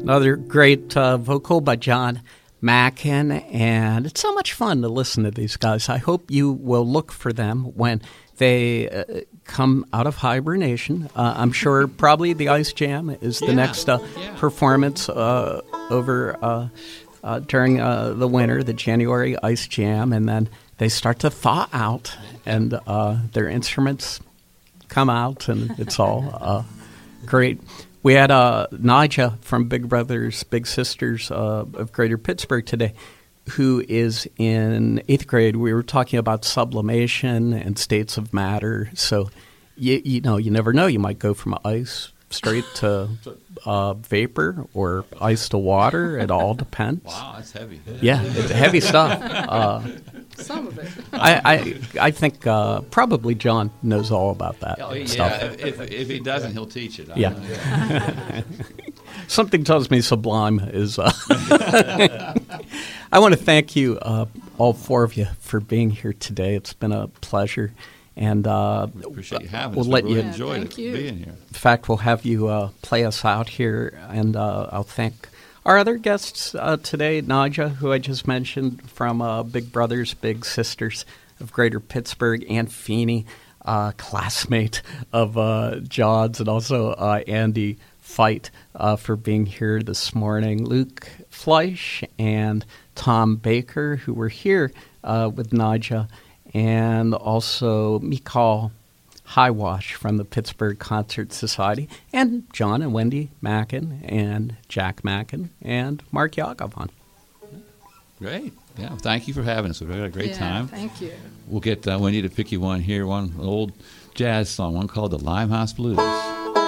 Another great vocal by John Mackin, and it's so much fun to listen to these guys. I hope you will look for them when they come out of hibernation. I'm sure probably the Ice Jam is the next performance over during the winter, the January Ice Jam, and then they start to thaw out, and their instruments come out, and it's all great. We had Naija from Big Brothers Big Sisters of Greater Pittsburgh today, who is in 8th grade. We were talking about sublimation and states of matter. So, you never know. You might go from ice straight to vapor or ice to water. It all depends. Wow, that's heavy. Yeah, it's heavy stuff. Some of it. I think probably John knows all about that stuff. If he doesn't, he'll teach it. Something tells me Sublime is... I want to thank you, all four of you, for being here today. It's been a pleasure. And appreciate you having us. We'll let really you enjoyed being here. In fact, we'll have you play us out here, and I'll thank our other guests today, Naija, who I just mentioned, from Big Brothers Big Sisters of Greater Pittsburgh, and Feeney, classmate of John's, and also Andy Fight for being here this morning, Luke Fleisch and Tom Baker, who were here with Naija, and also Mikal Highwash from the Pittsburgh Concert Society, and John and Wendy Mackin, and Jack Mackin, and Mark Yagovon. Great. Yeah, thank you for having us. We've had a great time. Thank you. We'll get Wendy to pick you one old jazz song, one called the Limehouse Blues.